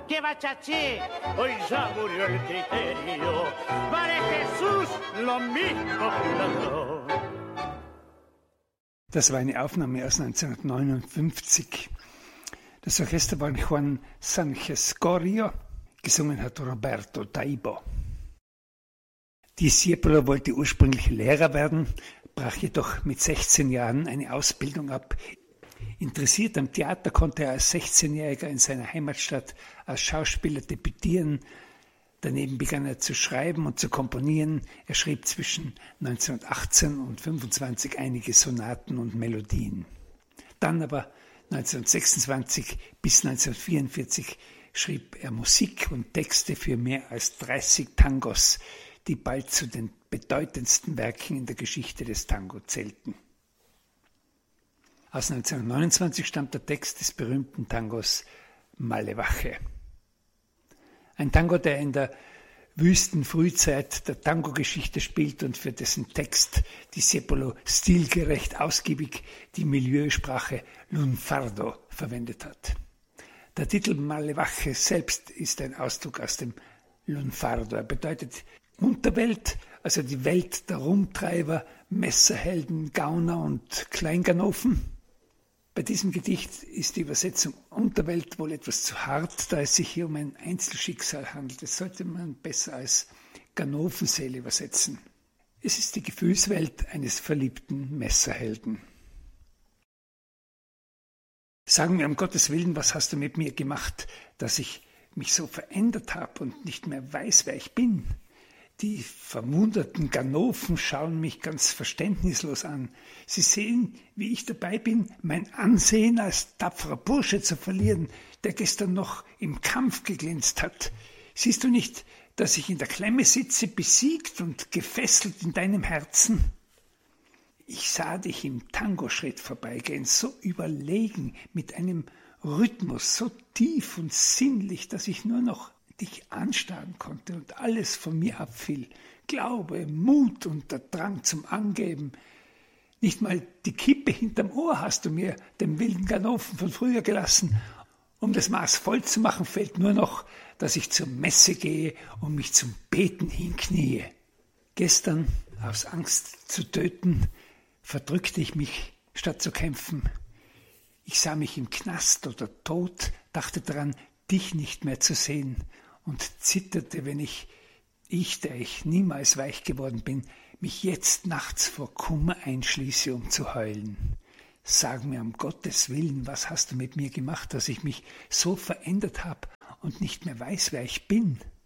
que bachaché, hoy ya murió el criterio, para Jesús lo mismo que un ladrón. Das war eine Aufnahme aus 1959. Das Orchester war Juan Sánchez Corio, gesungen hat Roberto Taibo. Discepolo wollte ursprünglich Lehrer werden, brach jedoch mit 16 Jahren eine Ausbildung ab. Interessiert am Theater konnte er als 16-Jähriger in seiner Heimatstadt als Schauspieler debütieren. Daneben begann er zu schreiben und zu komponieren. Er schrieb zwischen 1918 und 1925 einige Sonaten und Melodien. Dann aber 1926 bis 1944 schrieb er Musik und Texte für mehr als 30 Tangos, die bald zu den bedeutendsten Werken in der Geschichte des Tango zählten. Aus 1929 stammt der Text des berühmten Tangos Malevaje. Ein Tango, der in der wüsten Frühzeit der Tango-Geschichte spielt und für dessen Text Discepolo stilgerecht ausgiebig die Milieusprache Lunfardo verwendet hat. Der Titel Malevaje selbst ist ein Ausdruck aus dem Lunfardo. Er bedeutet Unterwelt, also die Welt der Rumtreiber, Messerhelden, Gauner und Kleinganoven. Bei diesem Gedicht ist die Übersetzung Unterwelt wohl etwas zu hart, da es sich hier um ein Einzelschicksal handelt. Das sollte man besser als Ganovenseele übersetzen. Es ist die Gefühlswelt eines verliebten Messerhelden. Sag mir um Gottes Willen, was hast du mit mir gemacht, dass ich mich so verändert habe und nicht mehr weiß, wer ich bin? Die verwunderten Ganoven schauen mich ganz verständnislos an. Sie sehen, wie ich dabei bin, mein Ansehen als tapferer Bursche zu verlieren, der gestern noch im Kampf geglänzt hat. Siehst du nicht, dass ich in der Klemme sitze, besiegt und gefesselt in deinem Herzen? Ich sah dich im Tangoschritt vorbeigehen, so überlegen, mit einem Rhythmus so tief und sinnlich, dass ich nur noch dich anstarren konnte und alles von mir abfiel. Glaube, Mut und der Drang zum Angeben. Nicht mal die Kippe hinterm Ohr hast du mir, dem wilden Ganoven von früher, gelassen. Um das Maß voll zu machen, fehlt nur noch, dass ich zur Messe gehe und mich zum Beten hinknie. Gestern, aus Angst zu töten, verdrückte ich mich, statt zu kämpfen. Ich sah mich im Knast oder tot, dachte daran, dich nicht mehr zu sehen, und zitterte, wenn ich, der ich niemals weich geworden bin, mich jetzt nachts vor Kummer einschließe, um zu heulen. Sag mir um Gottes Willen, was hast du mit mir gemacht, dass ich mich so verändert habe und nicht mehr weiß, wer ich bin?